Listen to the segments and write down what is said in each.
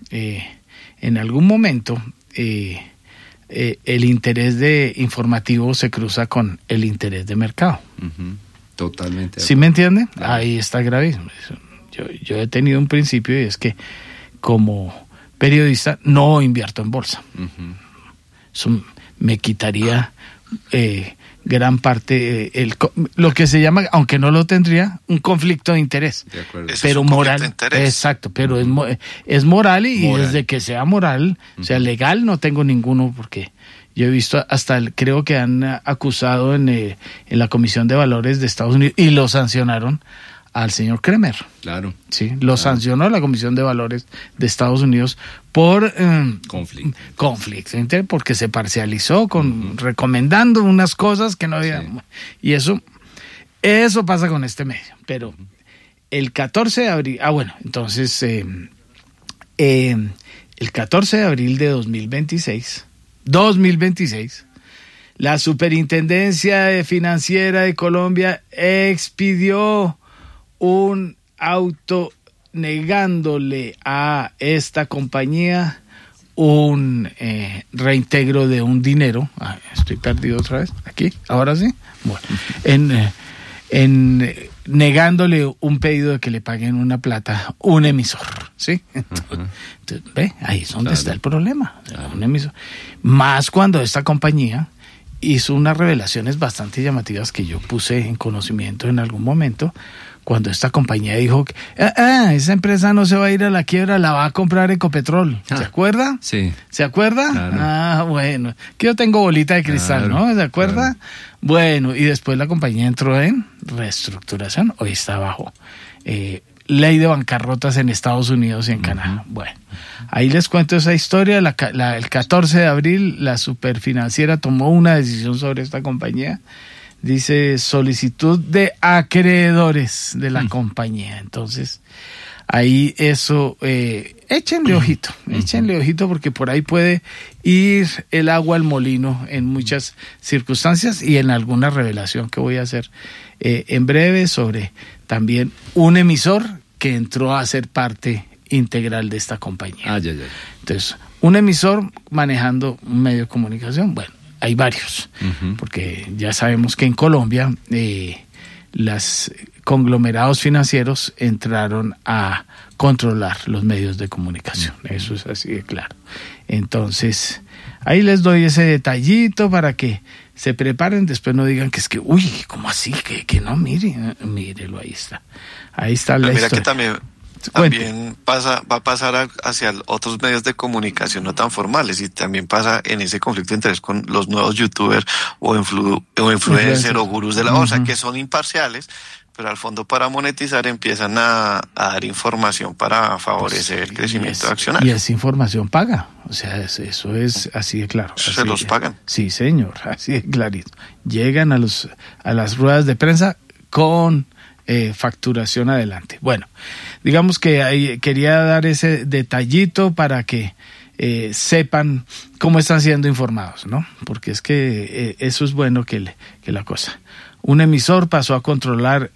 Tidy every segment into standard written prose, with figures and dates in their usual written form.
en algún momento el interés informativo se cruza con el interés de mercado. Uh-huh. Totalmente. ¿Sí me entiende? Claro. Ahí está gravísimo. Yo he tenido un principio y es que como periodista no invierto en bolsa. Uh-huh. Eso me quitaría gran parte, lo que se llama, aunque no lo tendría, un conflicto de interés. De acuerdo. Pero moral. Exacto, pero es moral y desde que sea moral, o sea, legal no tengo ninguno, porque yo he visto creo que han acusado en la Comisión de Valores de Estados Unidos y lo sancionaron al señor Kremer. Claro. Sí, lo sancionó la Comisión de Valores de Estados Unidos por conflicto, porque se parcializó recomendando unas cosas que no había. Sí. Y eso pasa con este medio. Pero el 14 de abril, entonces el 14 de abril de 2026, la Superintendencia Financiera de Colombia expidió un auto negándole a esta compañía un reintegro de un dinero. Estoy perdido otra vez. Aquí, ahora sí. Bueno, negándole un pedido de que le paguen una plata, un emisor, ¿sí? Entonces, ve, ahí es donde está el problema. Un emisor. Más cuando esta compañía hizo unas revelaciones bastante llamativas que yo puse en conocimiento en algún momento, cuando esta compañía dijo que esa empresa no se va a ir a la quiebra, la va a comprar Ecopetrol. ¿Se acuerda? Sí. ¿Se acuerda? Claro. Bueno, que yo tengo bolita de cristal, claro, ¿no? ¿Se acuerda? Claro. Bueno, y después la compañía entró en reestructuración, hoy está bajo ley de bancarrotas en Estados Unidos y en Canadá. Bueno, ahí les cuento esa historia. El 14 de abril la Superfinanciera tomó una decisión sobre esta compañía. Dice solicitud de acreedores de la compañía. Entonces, ahí eso, échenle ojito, porque por ahí puede ir el agua al molino en muchas circunstancias y en alguna revelación que voy a hacer en breve sobre también un emisor que entró a ser parte integral de esta compañía. Entonces, un emisor manejando un medio de comunicación, bueno, hay varios, porque ya sabemos que en Colombia los conglomerados financieros entraron a controlar los medios de comunicación. Eso es así de claro. Entonces, ahí les doy ese detallito para que se preparen, después no digan que es que, uy, ¿cómo así? Que no, mírelo, ahí está. Ahí está la historia. Mira que también va a pasar hacia otros medios de comunicación no tan formales, y también pasa en ese conflicto de interés con los nuevos youtubers o influencers o gurús de la bolsa, que son imparciales, pero al fondo para monetizar empiezan a dar información para favorecer el crecimiento accionario. Y esa información paga, o sea, eso es así de claro. ¿Se los pagan? Sí, señor, así de clarito. Llegan a las ruedas de prensa con facturación adelante. Bueno, digamos que ahí quería dar ese detallito para que sepan cómo están siendo informados, ¿no? Porque es que eso es bueno que la cosa. Un emisor pasó a controlar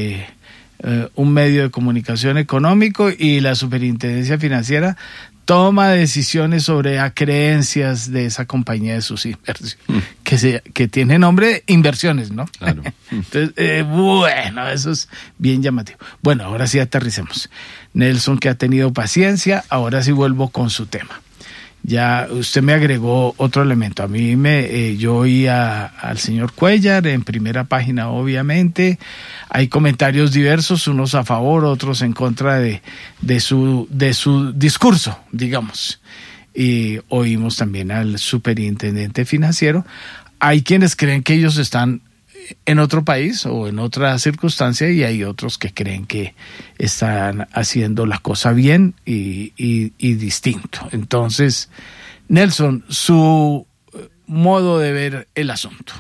un medio de comunicación económico y la Superintendencia Financiera toma decisiones sobre acreencias de esa compañía de sus inversiones, que tiene nombre inversiones, ¿no? Claro. Entonces, bueno, eso es bien llamativo. Bueno, ahora sí aterricemos. Nelson, que ha tenido paciencia, ahora sí vuelvo con su tema. Ya usted me agregó otro elemento. A mí yo oí al señor Cuellar en primera página, obviamente. Hay comentarios diversos, unos a favor, otros en contra de su discurso, digamos. Y oímos también al superintendente financiero. Hay quienes creen que ellos están en otro país o en otra circunstancia, y hay otros que creen que están haciendo la cosa bien y distinto. Entonces, Nelson, su modo de ver el asunto.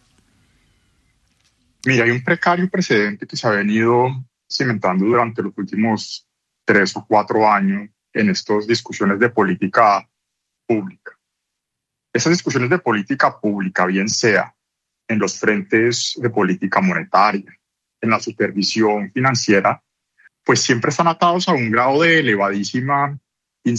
Mira, hay un precario precedente que se ha venido cimentando durante los últimos 3 o 4 años en estas discusiones de política pública. Esas discusiones de política pública, bien sea en los frentes de política monetaria, en la supervisión financiera, pues siempre están atados a un grado de elevadísima